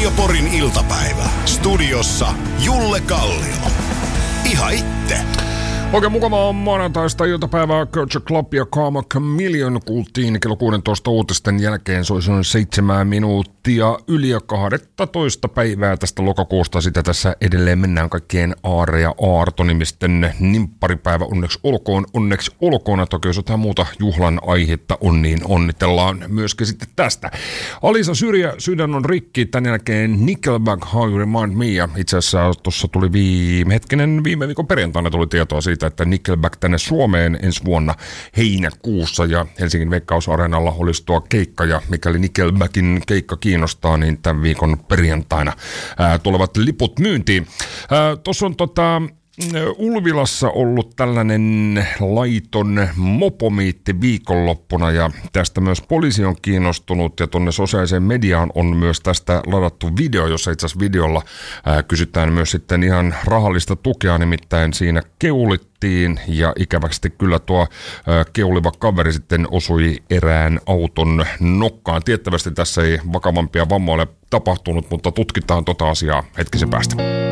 Radio Porin iltapäivä. Studiossa Julle Kallio. Ihan itse. Oikein mukavaa maanantaista iltapäivää. Culture Club ja Karma Chameleon kuultiin kello 16 uutisten jälkeen. Se olisi noin 7 minuuttia yli 12 päivää tästä lokakuusta. Sitä tässä edelleen mennään kaikkien Aare ja Aarto-nimisten nimpparipäivä. Onneksi olkoon. Toki jos jotain muuta juhlan aihetta on, niin onnitellaan myöskin sitten tästä. Alisa Sydän on rikki. Tän jälkeen Nickelback, How You Remind Me. Ja itse asiassa tuossa tuli viime viikon perjantaina tuli tietoa siitä, että Nickelback tänne Suomeen ensi vuonna heinäkuussa ja Helsingin Veikkausareenalla olisi tuo keikka, ja mikäli Nickelbackin keikka kiinnostaa, niin tämän viikon perjantaina tulevat liput myyntiin. Tuossa on Ulvilassa ollut tällainen laiton mopomiitti viikonloppuna, ja tästä myös poliisi on kiinnostunut, ja tuonne sosiaaliseen mediaan on myös tästä ladattu video, jossa itse asiassa videolla kysytään myös sitten ihan rahallista tukea, nimittäin siinä keulittiin, ja ikävästi kyllä tuo keuliva kaveri sitten osui erään auton nokkaan. Tiettävästi tässä ei vakavampia vammoja ole tapahtunut, mutta tutkitaan asiaa hetkisen päästä.